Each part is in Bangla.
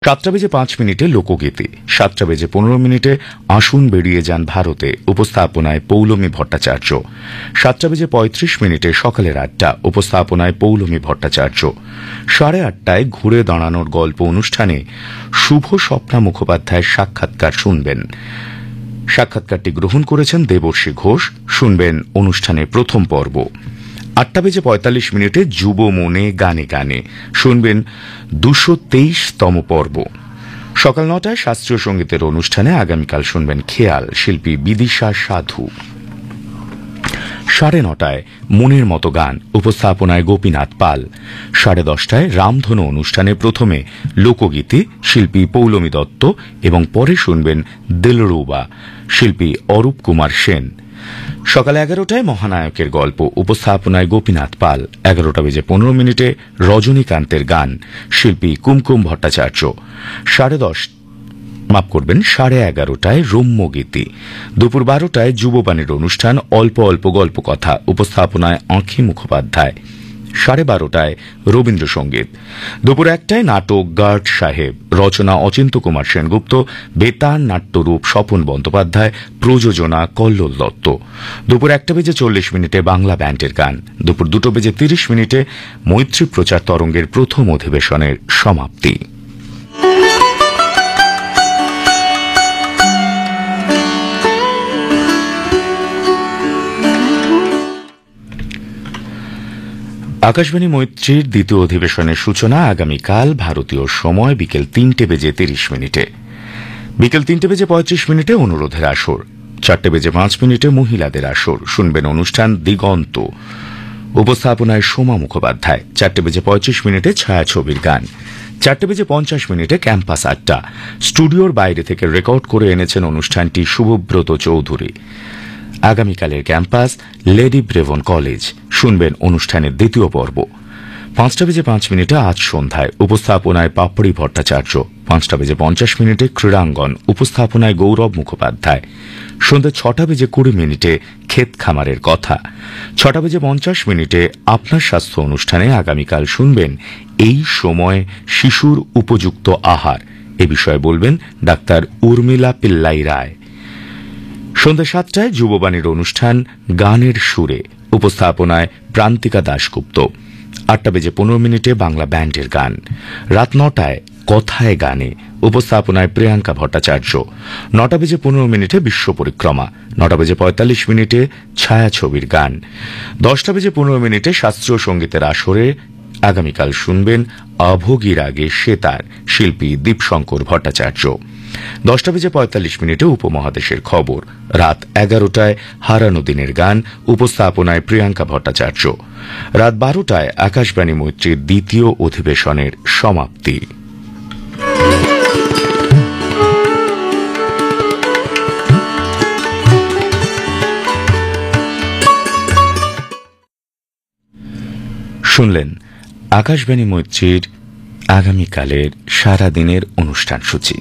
7:05 লোকগীতি, 7:15 আসুন বেরিয়ে যান ভারতে, উপস্থাপনায় পৌলমী ভট্টাচার্য। 7:35 সকালের আড্ডা, উপস্থাপনায় পৌলমী ভট্টাচার্য। 8:30 ঘুরে দাঁড়ানোর গল্প অনুষ্ঠানে শুভ স্বপ্না মুখোপাধ্যায়ের সাক্ষাৎকার শুনবেন। সাক্ষাৎকারটি গ্রহণ করেছেন দেবর্ষী ঘোষ। শুনবেন অনুষ্ঠানের প্রথম পর্ব। 8:45 যুব মনে গানে গানে শুনবেন 223তম পর্ব। সকাল 9টায় শাস্ত্রীয় সঙ্গীতের অনুষ্ঠানে আগামীকাল শুনবেন খেয়াল, শিল্পী বিদিশা সাধু। 9:30 মনের মতো গান, উপস্থাপনায় গোপীনাথ পাল। 10:30 রামধনু অনুষ্ঠানে প্রথমে লোকগীতি, শিল্পী পৌলমী দত্ত, এবং পরে শুনবেন দিলরুবা, শিল্পী অরূপ কুমার সেন। সকাল 11টায় মহানায়কের গল্প, উপস্থাপনায় গোপীনাথ পাল। 11:15 রজনীকান্তের গান, শিল্পী কুমকুম ভট্টাচার্য। 11:30 রম্যগীতি। দুপুর 12টায় যুববাণীর অনুষ্ঠান অল্প অল্প গল্প কথা, উপস্থাপনায় আঁখি মুখোপাধ্যায়। 12:30 রবীন্দ্রসঙ্গীত। দুপুর 1টায় নাটক গার্ড সাহেব, রচনা অচিন্ত কুমার সেনগুপ্ত, বেতার নাট্যরূপ স্বপন বন্দ্যোপাধ্যায়, প্রযোজনা কল্লোল দত্ত। দুপুর 1:40 বাংলা ব্যান্ডের গান। দুপুর 2:30 মৈত্রী প্রচার তরঙ্গের প্রথম অধিবেশনের সমাপ্তি। আকাশবাণী মৈত্রীর দ্বিতীয় অধিবেশনের সূচনা আগামীকাল ভারতীয় সময় বিকেল 3:30। বিকেল 3:35 অনুরোধের আসর। 4:05 মহিলাদের আসর। শুনবেন অনুষ্ঠান দিগন্ত, উপস্থাপনায় সোমা মুখোপাধ্যায়। 4:35 ছায়াছবির গান। 4:50 ক্যাম্পাস আড্ডা। স্টুডিওর বাইরে থেকে রেকর্ড করে এনেছেন অনুষ্ঠানটি শুভব্রত চৌধুরী। আগামীকালের ক্যাম্পাস লেডি ব্রেভন কলেজ। শুনবেন অনুষ্ঠানের দ্বিতীয় পর্ব। 5:05 আজ সন্ধ্যায়, উপস্থাপনায় পাপড়ি ভট্টাচার্য। 5:50 ক্রীড়াঙ্গন, উপস্থাপনায় গৌরব মুখোপাধ্যায়। সন্ধ্যে 6:20 ক্ষেত খামারের কথা। 6:50 আপনার স্বাস্থ্য অনুষ্ঠানে আগামীকাল শুনবেন এই সময় শিশুর উপযুক্ত আহার, এ বিষয়ে বলবেন ডাক্তার উর্মিলা পিল্লাই রায়। সন্ধ্যা 7টায় যুববাণীর অনুষ্ঠান গানের সুরে, উপস্থাপনায় প্রান্তিকা দাশগুপ্ত। 8:15 বাংলা ব্যান্ডের গান। রাত 9টায় কথায় গানে, উপস্থাপনায় প্রিয়াঙ্কা ভট্টাচার্য। 9:15 বিশ্ব পরিক্রমা। 9:45 ছায়াছবির গান। 10:15 শাস্ত্রীয় সঙ্গীতের আসরে আগামীকাল শুনবেন আভোগীর আগে সেতার, শিল্পী দীপশঙ্কর ভট্টাচার্য। 10:45 উপমহাদেশের খবর। রাত 11টায় হারানো দিনের গান, উপস্থাপনায় প্রিয়াঙ্কা ভট্টাচার্য। রাত 12টায় আকাশবাণী মৈত্রীর দ্বিতীয় অধিবেশনের সমাপ্তি। শুনলেন আকাশবাণী মৈত্রীর আগামীকালের সারাদিনের অনুষ্ঠান সূচি।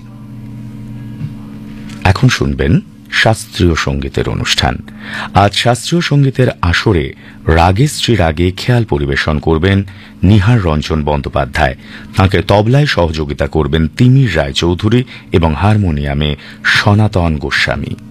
এখন শুনবেন শাস্ত্রীয় সঙ্গীতের অনুষ্ঠান। আজ শাস্ত্রীয় সঙ্গীতের আসরে রাগে শ্রী রাগে খেয়াল পরিবেশন করবেন নিহার রঞ্জন বন্দ্যোপাধ্যায়। তাঁকে তবলায় সহযোগিতা করবেন তিমির রায় চৌধুরী এবং হারমোনিয়ামে সনাতন গোস্বামী।